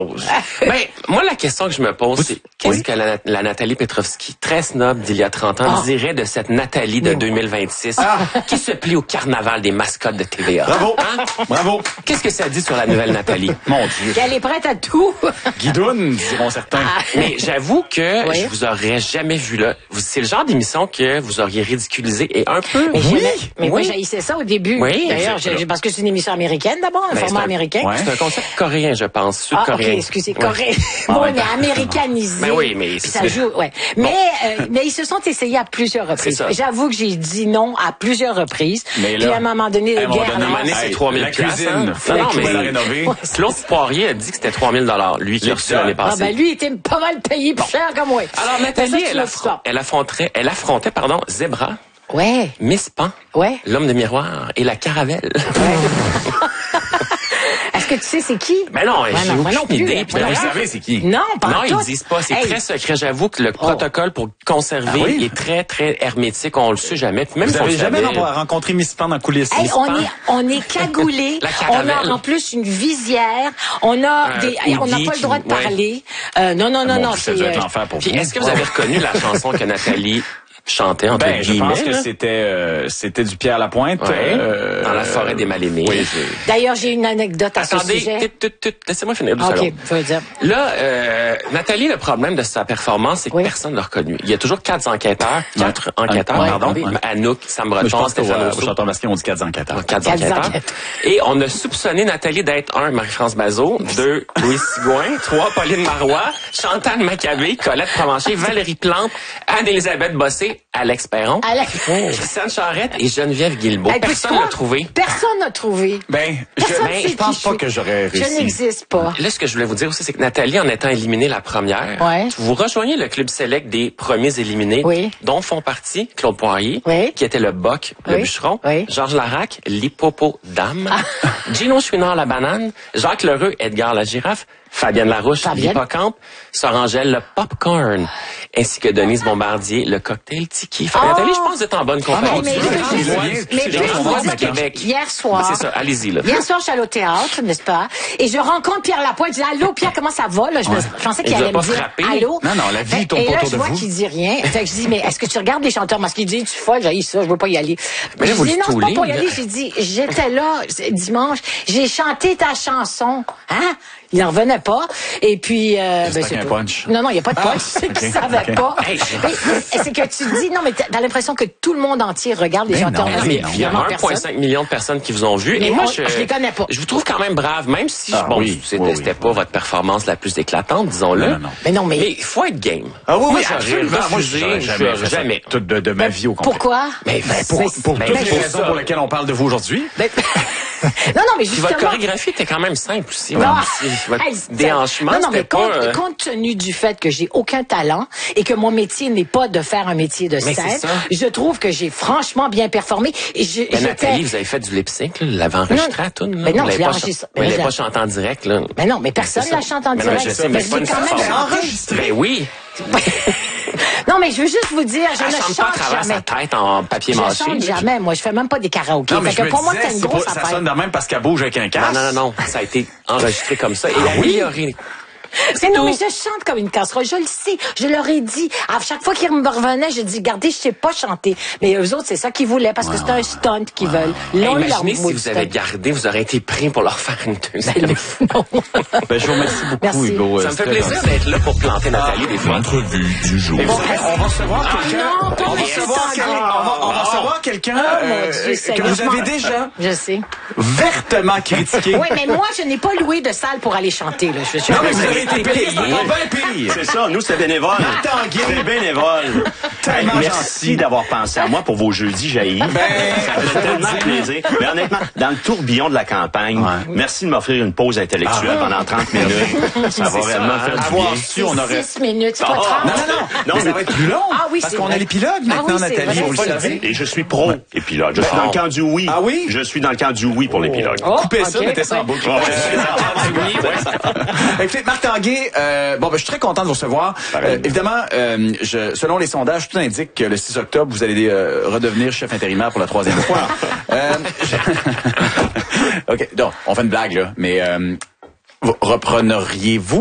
Ben, moi, la question que je me pose, c'est qu'est-ce que la Nathalie Petrovski, très snob d'il y a 30 ans, dirait de cette Nathalie de 2026 qui se plie au carnaval des mascottes de TVA? Bravo! Hein? Bravo! Qu'est-ce que ça dit sur la nouvelle Nathalie? Mon Dieu! Qu'elle est prête à tout. Guidoune, diront certains. Mais j'avoue que je vous aurais jamais vu là. C'est le genre d'émission que vous auriez ridiculisé et un peu... Mais moi, j'haïssais ça au début. Oui. D'ailleurs, parce que c'est une émission américaine d'abord, un format américain. Ouais. C'est un concept coréen, je pense, sud-coréen. OK, excusez, coréen. Bon, on est américanisé. Ben oui, mais ça joue, ouais. Mais ils se sont essayés à plusieurs reprises. J'avoue que j'ai dit non à plusieurs reprises. Mais là, puis à un moment donné, les guerres... c'est 3 000 la cuisine, mais rénover. Claude Poirier a dit que c'était 3 000 $, lui qui a reçu l'année passée. Ah ben lui, il était pas mal payé plus cher que moi. Alors Nathalie, elle affrontait, Zebra. Ouais. Miss Pan. Ouais. L'homme de miroir et la Caravelle. Ouais. Est-ce que tu sais c'est qui? Ben non, j'ai aucune idée. Vous savez c'est qui? Non, pas Non, tout. ils disent pas. C'est très secret. J'avoue que le protocole pour conserver est très, très hermétique. On le sait jamais. Puis même vous n'avez jamais rencontré Miss Pan dans les coulisses? Hey, on est cagoulés. On a en plus une visière. On a on n'a pas le droit de parler. Non. Ça doit être l'enfer pour vous. Est-ce que vous avez reconnu la chanson que Nathalie chantait entre guillemets? Je pense que c'était du Pierre Lapointe. Dans la forêt des mal-aimés. Oui, d'ailleurs, j'ai une anecdote à ce sujet. Laissez-moi finir du salon. OK, je veux dire. Là, Nathalie, le problème de sa performance, c'est que personne ne l'a reconnue. Il y a toujours 4 enquêteurs, Anouk, Sam Breton, Stéphane Rousseau. Chantal Masquin, on dit 4 enquêteurs. 4 enquêteurs. Et on a soupçonné Nathalie d'être 1, Marie-France Bazot, 2, Louis Sigouin, 3, Pauline Marois, Chantal Maccabé, Colette Provencher, Valérie Plante, Anne-Élisabeth Bossé, Alex Perron, Christiane Charette et Geneviève Guilbeault. Personne n'a trouvé. Personne n'a trouvé. Je pense pas que j'aurais réussi. Je n'existe pas. Là, ce que je voulais vous dire aussi, c'est que Nathalie, en étant éliminée la première, vous rejoignez le club select des premiers éliminés, dont font partie Claude Poirier, qui était le boc, le bûcheron, Georges Larac, l'hippopotame, Gino Chouinard la banane, Jacques Lheureux, Edgar la girafe, Fabienne Larouche, l'hippocampe, Sœur Angèle, le popcorn, ainsi que Denise Bombardier, le cocktail tiki. Nathalie, je pense que vous êtes en bonne compagnie. Hier soir. C'est ça, allez-y, là. Hier soir, je suis allée au théâtre, n'est-ce pas? Et je rencontre Pierre Lapointe. Je dis, allô, Pierre, comment ça va? Là, je pensais qu'il allait me dire, allô. Non, la vie tourne autour de vous. Et là, je vois qu'il dit rien. Fait que je dis, mais est-ce que tu regardes les chanteurs masqués? Il dit, tu es folle, j'ai ça, je veux pas y aller. Mais je dis, non, c'est pas pour y aller. J'ai dit, j'étais là dimanche, j'ai chanté ta chanson. Hein? Il n'en revenait pas. Et puis... c'est un punch. Non, il n'y a pas de punch. C'est qu'il ne savait pas. C'est que tu dis... Non, mais t'as l'impression que tout le monde entier regarde les chanteurs masqués. Il y a 1,5 million de personnes qui vous ont vu. Mais moi, je les connais pas. Je vous trouve quand même brave, même si, c'était pas votre performance la plus éclatante, disons-le. Mais il faut être game. Ah oui, moi, j'aurais jamais. Toute de ma vie au complet. Pourquoi? Pour toutes les raisons pour lesquelles on parle de vous aujourd'hui. Non, mais justement... Votre chorégraphie était quand même simple aussi. Votre déhanchement, mais compte tenu du fait que j'ai aucun talent et que mon métier n'est pas de faire un métier de scène, je trouve que j'ai franchement bien performé. Nathalie, vous avez fait du lip-sync, vous l'avez enregistré à tout. Mais non, je l'ai enregistré. Vous l'avez pas chanté en direct, là. Mais non, mais personne ne la chante en direct. Je sais, mais c'est pas une façon enregistrée. Oui. Non, mais je veux juste vous dire, je ne chante pas à travers sa tête en papier mâché. Je chante jamais. Moi, je fais même pas des karaokés. Fait que pour moi, c'est une grosse affaire. Ça sonne de même parce qu'elle bouge avec un casque. Non. Ça a été enregistré comme ça et amélioré. Mais je chante comme une casserole, je le sais. Je leur ai dit. À chaque fois qu'ils me revenaient, je dis, regardez, je sais pas chanter. Mais eux autres, c'est ça qu'ils voulaient parce que c'est un stunt qu'ils veulent. Imaginez si vous avez gardé, vous aurez été pris pour leur faire une deuxième fois. Je vous remercie beaucoup, Hugo. Ça me fait plaisir d'être là pour planter Nathalie des fois. Entrevue du jour. On va recevoir quelqu'un. On va recevoir quelqu'un que vous avez déjà vertement critiqué. Oui, mais moi, je n'ai pas loué de salle pour aller chanter. Là. Non, mais vous avez été payé. C'est ça, nous, c'est bénévole. C'est bénévole. Merci d'avoir pensé à moi pour vos jeudis jaillis. Ça fait tellement plaisir. Mais honnêtement, dans le tourbillon de la campagne, merci de m'offrir une pause intellectuelle pendant 30 minutes. Ça va vraiment faire du bien. On aurait 6 minutes, c'est pas 30. Non, mais ça va être plus long. Ah oui, parce qu'on a l'épilogue maintenant, Nathalie. Vous le savez. Et je suis pro-épilogue. Je suis dans le camp du oui. Ah oui? Je suis dans le camp du oui pour l'épilogue. Coupez ça, mettez ça en boucle. Écoutez, Marc Tanguay, je suis très content de vous recevoir. Évidemment, selon les sondages, tout indique que le 6 octobre, vous allez redevenir chef intérimaire pour la 3e fois. OK, donc, on fait une blague, là, mais repreneriez-vous